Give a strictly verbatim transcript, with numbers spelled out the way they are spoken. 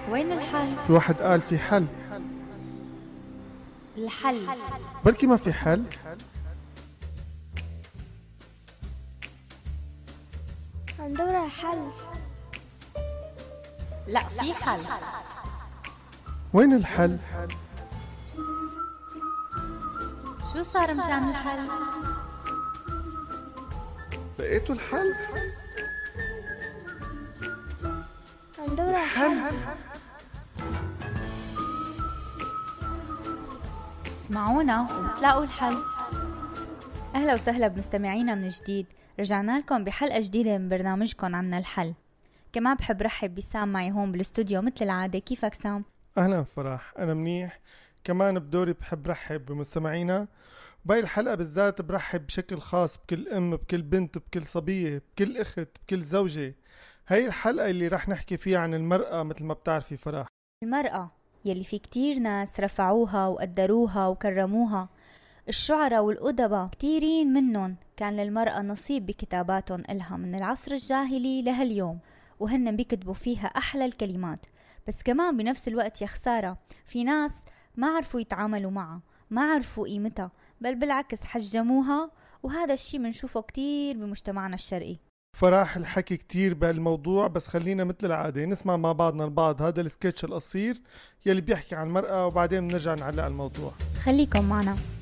وين الحل؟ في واحد قال في حل. الحل بركي ما في حل. عم دور على حل. لا في حل. وين الحل؟ شو صار مشان الحل؟ لقيتوا الحل؟ عم دور على حل. اسمعونا وتلاقوا الحل. أهلا وسهلا بمستمعينا من جديد. رجعنا لكم بحلقة جديدة من برنامجكم عنا الحل. كمان بحب رحب بسام معي هون بالاستوديو مثل العادة. كيفك سام؟ أهلا فرح، أنا منيح. كمان بدوري بحب رحب بمستمعينا، وباقي الحلقة بالذات برحب بشكل خاص بكل أم، بكل بنت، بكل صبية، بكل أخت، بكل زوجة. هاي الحلقة اللي رح نحكي فيها عن المرأة. مثل ما بتعرفي فرح، المرأة يلي في كتير ناس رفعوها وقدروها وكرموها. الشعراء والأدباء كتيرين منهم كان للمرأة نصيب بكتاباتهم إلها من العصر الجاهلي لهاليوم، وهن بيكتبوا فيها أحلى الكلمات. بس كمان بنفس الوقت يا خسارة في ناس ما عرفوا يتعاملوا معها، ما عرفوا قيمتها، بل بالعكس حجموها، وهذا الشي منشوفه كتير بمجتمعنا الشرقي. فرح الحكي كتير بهالموضوع، بس خلينا مثل العادة نسمع مع بعضنا البعض هذا السكتش القصير يلي بيحكي عن المرأة، وبعدين بنرجع نعلق الموضوع. خليكم معنا.